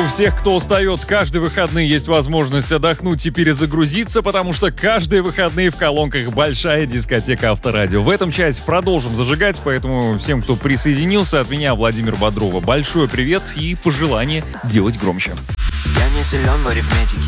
всех, кто устает. Каждые выходные есть возможность отдохнуть и перезагрузиться, потому что каждые выходные в колонках большая дискотека Авторадио. В этом часе продолжим зажигать, поэтому всем, кто присоединился, от меня, Владимира Бодрова, большой привет и пожелание делать громче. Я не силен в арифметике,